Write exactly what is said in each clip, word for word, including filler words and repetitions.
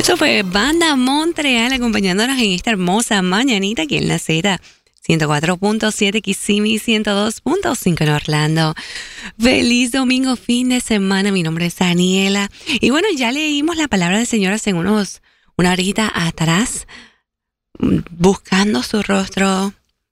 Eso fue Banda Montreal acompañándonos en esta hermosa mañanita aquí en la Z. ciento cuatro punto siete Kissimmee, ciento dos punto cinco en Orlando. Feliz domingo, fin de semana. Mi nombre es Daniela. Y bueno, ya leímos la palabra del Señor hace unos, una horita atrás, buscando su rostro,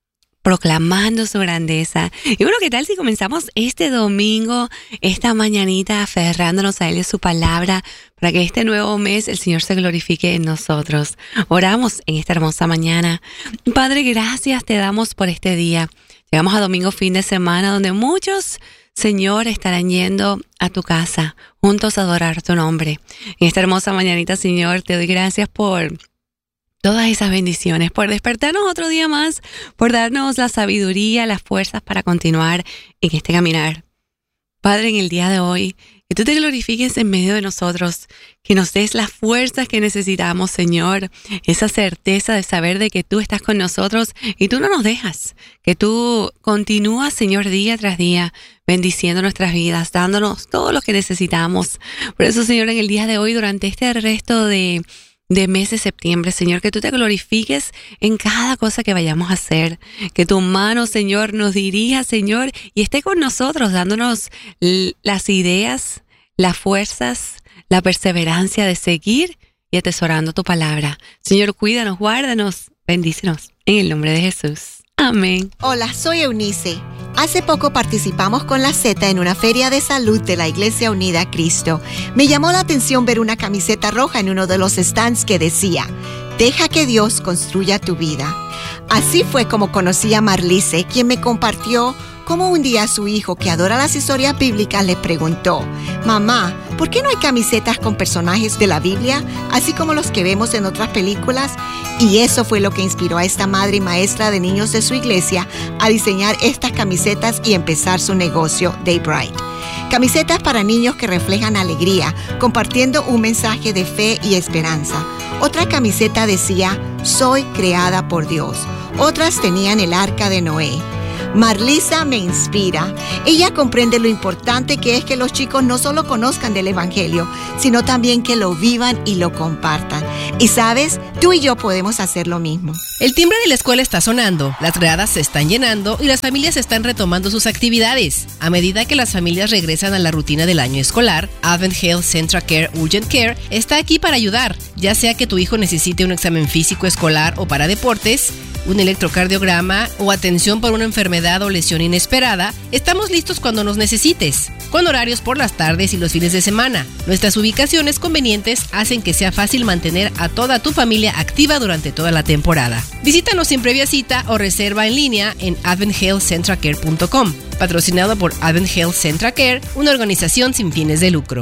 proclamando su grandeza. Y bueno, ¿qué tal si comenzamos este domingo, esta mañanita, aferrándonos a Él y a su palabra, para que este nuevo mes el Señor se glorifique en nosotros? Oramos en esta hermosa mañana. Padre, gracias te damos por este día. Llegamos a domingo, fin de semana, donde muchos, Señor, estarán yendo a tu casa, juntos a adorar tu nombre. En esta hermosa mañanita, Señor, te doy gracias por todas esas bendiciones, por despertarnos otro día más, por darnos la sabiduría, las fuerzas para continuar en este caminar. Padre, en el día de hoy, que tú te glorifiques en medio de nosotros, que nos des las fuerzas que necesitamos, Señor, esa certeza de saber de que tú estás con nosotros y tú no nos dejas, que tú continúas, Señor, día tras día, bendiciendo nuestras vidas, dándonos todo lo que necesitamos. Por eso, Señor, en el día de hoy, durante este resto de de mes de septiembre, Señor, que tú te glorifiques en cada cosa que vayamos a hacer, que tu mano, Señor, nos dirija, Señor, y esté con nosotros, dándonos l- las ideas, las fuerzas, la perseverancia de seguir y atesorando tu palabra. Señor, cuídanos, guárdanos, bendícenos, en el nombre de Jesús. Amén. Hola, soy Eunice. Hace poco participamos con la Z en una feria de salud de la Iglesia Unida a Cristo. Me llamó la atención ver una camiseta roja en uno de los stands que decía: deja que Dios construya tu vida. Así fue como conocí a Marlice, quien me compartió cómo un día su hijo, que adora las historias bíblicas, le preguntó: mamá, ¿por qué no hay camisetas con personajes de la Biblia, así como los que vemos en otras películas? Y eso fue lo que inspiró a esta madre y maestra de niños de su iglesia a diseñar estas camisetas y empezar su negocio, Day Bright. Camisetas para niños que reflejan alegría, compartiendo un mensaje de fe y esperanza. Otra camiseta decía: soy creada por Dios. Otras tenían el arca de Noé. Marlisa me inspira. Ella comprende lo importante que es que los chicos no solo conozcan del Evangelio, sino también que lo vivan y lo compartan. Y sabes, tú y yo podemos hacer lo mismo. El timbre de la escuela está sonando, las gradas se están llenando y las familias están retomando sus actividades. A medida que las familias regresan a la rutina del año escolar, Advent Health Central Care Urgent Care está aquí para ayudar, ya sea que tu hijo necesite un examen físico escolar o para deportes, un electrocardiograma o atención por una enfermedad o lesión inesperada. Estamos listos cuando nos necesites, con horarios por las tardes y los fines de semana. Nuestras ubicaciones convenientes hacen que sea fácil mantener a toda tu familia activa durante toda la temporada. Visítanos sin previa cita o reserva en línea en advent health central care punto com, patrocinado por Advent Health Central Care, una organización sin fines de lucro.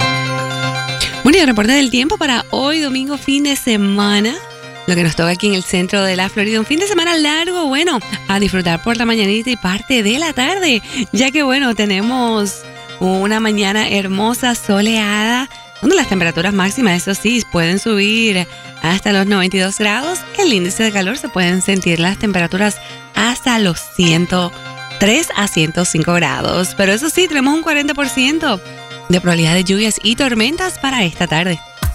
Bueno, y el reporte del tiempo para hoy, domingo, fin de semana. Lo que nos toca aquí en el centro de la Florida, un fin de semana largo, bueno, a disfrutar por la mañanita y parte de la tarde, ya que bueno, tenemos una mañana hermosa, soleada, donde las temperaturas máximas, eso sí, pueden subir hasta los noventa y dos grados. El índice de calor se pueden sentir las temperaturas hasta los ciento tres a ciento cinco grados, pero eso sí, tenemos un cuarenta por ciento de probabilidad de lluvias y tormentas para esta tarde.